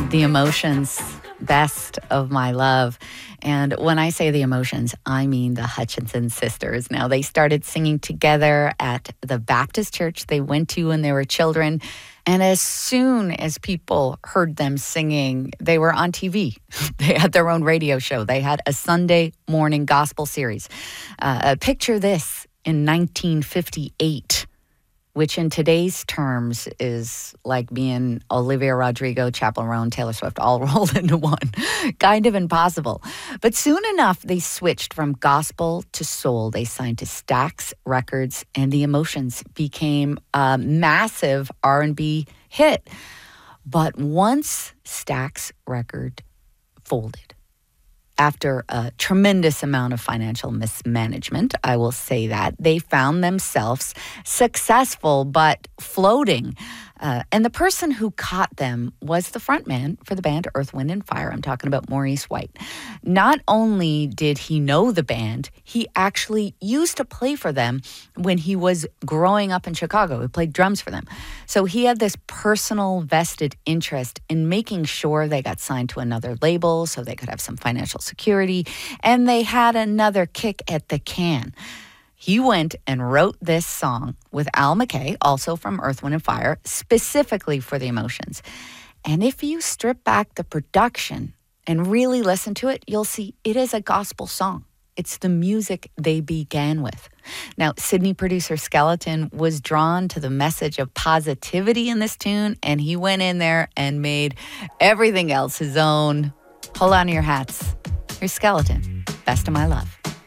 The Emotions, Best of My Love. And when I say the Emotions, I mean the Hutchinson sisters. Now, they started singing together at the Baptist church they went to when they were children. And as soon as people heard them singing, they were on TV. They had their own radio show. They had a Sunday morning gospel series. Picture this in 1958. Which in today's terms is like being Olivia Rodrigo, Chappell Roan, Taylor Swift all rolled into one. Kind of impossible. But soon enough, they switched from gospel to soul. They signed to Stax Records, and The Emotions became a massive R&B hit. But once Stax Record folded, after a tremendous amount of financial mismanagement, I will say that, they found themselves successful but floating. And the person who caught them was the frontman for the band Earth, Wind & Fire. I'm talking about Maurice White. Not only did he know the band, he actually used to play for them when he was growing up in Chicago. He played drums for them. So he had this personal vested interest in making sure they got signed to another label so they could have some financial security, and they had another kick at the can. He went and wrote this song with Al McKay, also from Earth, Wind & Fire, specifically for The Emotions. And if you strip back the production and really listen to it, you'll see it is a gospel song. It's the music they began with. Now, Sydney producer Skeleton was drawn to the message of positivity in this tune, and he went in there and made everything else his own. Hold on to your hats. Here's Skeleton, Best of My Love.